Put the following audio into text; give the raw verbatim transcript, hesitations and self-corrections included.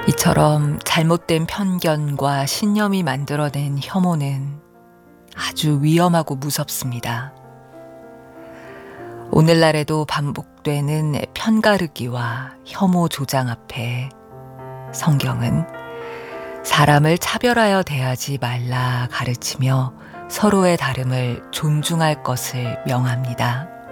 이처럼 잘못된 편견과 신념이 만들어낸 혐오는 아주 위험하고 무섭습니다. 오늘날에도 반복되는 편가르기와 혐오 조장 앞에 성경은 사람을 차별하여 대하지 말라 가르치며 서로의 다름을 존중할 것을 명합니다.